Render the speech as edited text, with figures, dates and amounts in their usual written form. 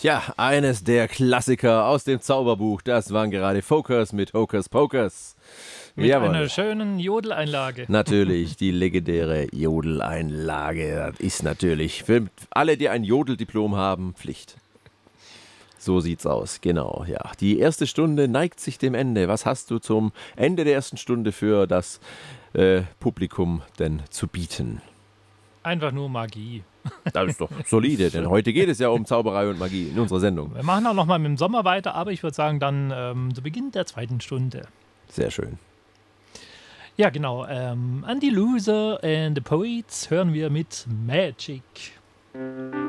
Tja, eines der Klassiker aus dem Zauberbuch, das waren gerade Focus mit Hocus Pocus. Mit einer schönen Jodeleinlage. Natürlich, die legendäre Jodeleinlage. Das ist natürlich für alle, die ein Jodeldiplom haben, Pflicht. So sieht's aus, genau, ja. Die erste Stunde neigt sich dem Ende. Was hast du zum Ende der ersten Stunde für das Publikum denn zu bieten? Einfach nur Magie. Das ist doch solide, denn heute geht es ja um Zauberei und Magie in unserer Sendung. Wir machen auch noch mal mit dem Sommer weiter, aber ich würde sagen, dann zu Beginn der zweiten Stunde. Sehr schön. Ja, genau. An die Loser and the Poets hören wir mit Magic.